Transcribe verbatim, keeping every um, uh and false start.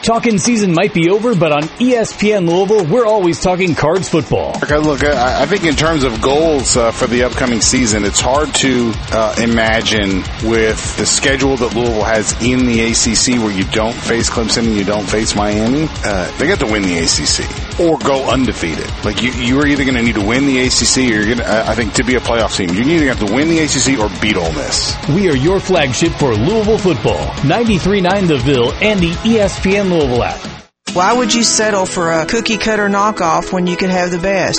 Chalkin' season might be over, but on E S P N Louisville, we're always talking Cards football. Okay, look, I, I think in terms of goals uh, for the upcoming season, it's hard to uh, imagine with the schedule that Louisville has in the A C C where you don't face Clemson and you don't face Miami. Uh, they got to win the A C C or go undefeated. Like you, you're either going to need to win the A C C or you're going to, I think, to be a playoff team, you're either going to have to win the A C C or beat Ole Miss. We are your flagship for Louisville football. ninety-three point nine The Ville and the E S P N Louisville app. Why would you settle for a cookie cutter knockoff when you could have the best?